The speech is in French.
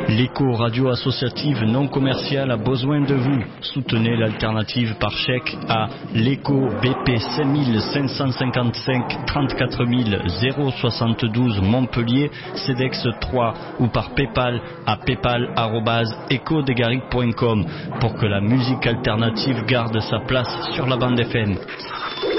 L'écho radio associative non commerciale a besoin de vous. Soutenez l'alternative par chèque à l'écho BP 5555 34 072 Montpellier, CEDEX 3 ou par Paypal à paypal@ecodegaric.com pour que la musique alternative garde sa place sur la bande FM.